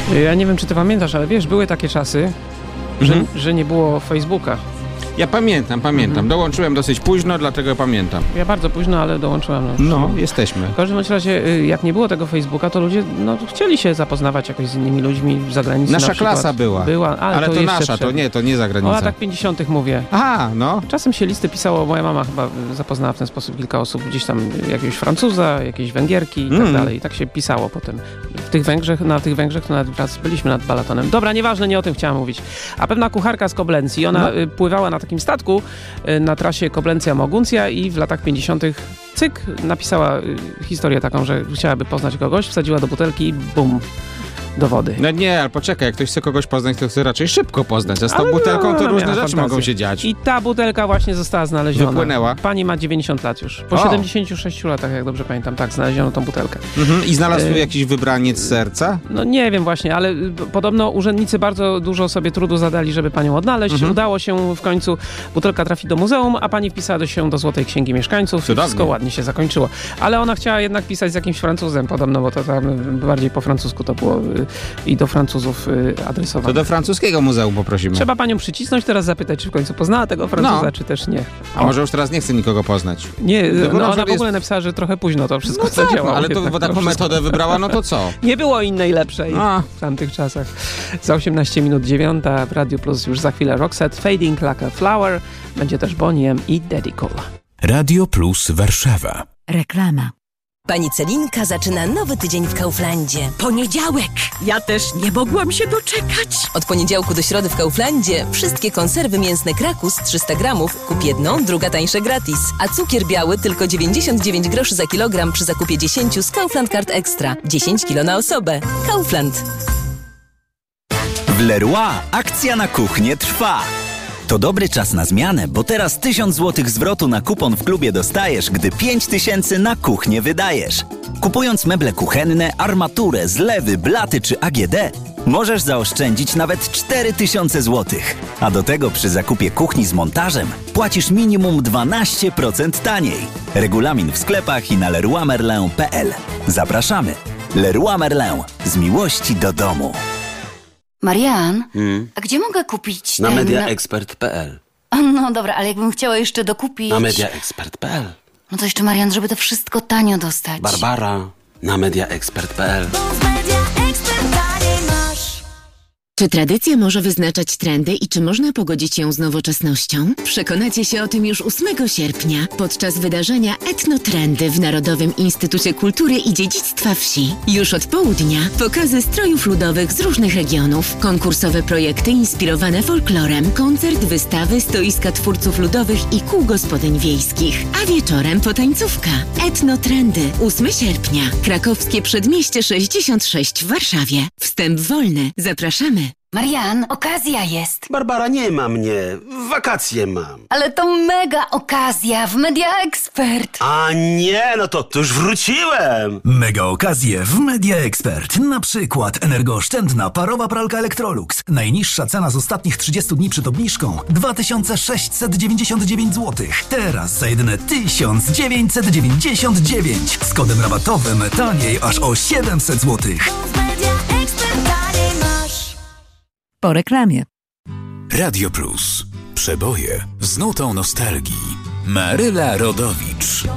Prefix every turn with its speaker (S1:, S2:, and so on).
S1: Ja nie wiem, czy ty pamiętasz, ale wiesz, były takie czasy, że nie było Facebooka.
S2: Ja pamiętam. Dołączyłem dosyć późno, dlatego pamiętam.
S1: Ja bardzo późno, ale dołączyłem.
S2: No, jesteśmy.
S1: W każdym razie, jak nie było tego Facebooka, to ludzie chcieli się zapoznawać jakoś z innymi ludźmi z zagranicy.
S2: Nasza klasa była. Ale to nasza, to nie zagranica.
S1: O latach 50. mówię.
S2: Aha, no.
S1: Czasem się listy pisało, moja mama chyba zapoznała w ten sposób kilka osób, gdzieś tam jakiegoś Francuza, jakiejś Węgierki i tak dalej. I tak się pisało potem. Na tych Węgrzech to nawet raz byliśmy nad Balatonem. Dobra, nieważne, nie o tym chciałam mówić. A pewna kucharka z Koblencji, ona pływała na takim statku na trasie Koblencja-Moguncja i w latach 50. cyk, napisała historię taką, że chciałaby poznać kogoś, wsadziła do butelki i bum, do wody.
S2: No nie, ale poczekaj, jak ktoś chce kogoś poznać, to chce raczej szybko poznać, a z tą butelką to różne rzeczy mogą się dziać.
S1: I ta butelka właśnie została znaleziona.
S2: Wypłynęła.
S1: Pani ma 90 lat już. Po 76 latach, jak dobrze pamiętam, tak, znaleziono tą butelkę.
S2: I znalazł jakiś wybraniec serca?
S1: No nie wiem właśnie, ale podobno urzędnicy bardzo dużo sobie trudu zadali, żeby panią odnaleźć. Udało się w końcu, butelka trafi do muzeum, a pani wpisała się do Złotej Księgi Mieszkańców.
S2: Cudownie.
S1: Wszystko ładnie się zakończyło. Ale ona chciała jednak pisać z jakimś Francuzem podobno, bo to tam bardziej po francusku to było i do Francuzów adresowane.
S2: To do francuskiego muzeum poprosimy.
S1: Trzeba panią przycisnąć, teraz zapytać, czy w końcu poznała tego Francuza, czy też nie.
S2: A może już teraz nie chce nikogo poznać?
S1: Nie, ona w ogóle napisała, że trochę późno to wszystko zadziałało.
S2: Ale to taką metodę wybrała, no to co?
S1: Nie było innej lepszej w tamtych czasach. Za 18 minut 9 w Radio Plus już za chwilę Roxette, Fading Like a Flower, będzie też Bonnie M i Daddy Cool.
S3: Radio Plus Warszawa.
S4: Reklama.
S5: Pani Celinka zaczyna nowy tydzień w Kauflandzie.
S4: Poniedziałek! Ja też nie mogłam się doczekać.
S5: Od poniedziałku do środy w Kauflandzie wszystkie konserwy mięsne Krakus 300 gramów, kup jedną, druga tańsze gratis. A cukier biały tylko 99 groszy za kilogram przy zakupie 10 z Kaufland Card Extra. 10 kilo na osobę. Kaufland.
S6: W Leroy akcja na kuchnię trwa. To dobry czas na zmianę, bo teraz 1000 zł zwrotu na kupon w klubie dostajesz, gdy 5000 na kuchnię wydajesz. Kupując meble kuchenne, armaturę, zlewy, blaty czy AGD, możesz zaoszczędzić nawet 4000 zł. A do tego przy zakupie kuchni z montażem płacisz minimum 12% taniej. Regulamin w sklepach i na leroymerlin.pl. Zapraszamy. Leroy Merlin. Z miłości do domu.
S7: Marian, a gdzie mogę kupić
S8: Na mediaexpert.pl.
S7: No dobra, ale jakbym chciała jeszcze dokupić...
S8: Na mediaexpert.pl.
S7: No to jeszcze, Marian, żeby to wszystko tanio dostać.
S8: Barbara, na mediaexpert.pl.
S9: Czy tradycja może wyznaczać trendy i czy można pogodzić ją z nowoczesnością? Przekonacie się o tym już 8 sierpnia podczas wydarzenia Etnotrendy w Narodowym Instytucie Kultury i Dziedzictwa Wsi. Już od południa pokazy strojów ludowych z różnych regionów, konkursowe projekty inspirowane folklorem, koncert, wystawy, stoiska twórców ludowych i kół gospodyń wiejskich. A wieczorem potańcówka. Etnotrendy 8 sierpnia. Krakowskie Przedmieście 66 w Warszawie. Wstęp wolny. Zapraszamy.
S7: Marian, okazja jest.
S8: Barbara, nie ma mnie. Wakacje mam.
S7: Ale to mega okazja w Media Expert.
S8: A nie, no to już wróciłem.
S10: Mega okazje w Media Expert. Na przykład energooszczędna parowa pralka Electrolux. Najniższa cena z ostatnich 30 dni przed obniżką 2699 zł. Teraz za jedyne 1999. Z kodem rabatowym taniej aż o 700 zł.
S4: Po reklamie.
S3: Radio Plus. Przeboje z nutą nostalgii. Maryla Rodowicz.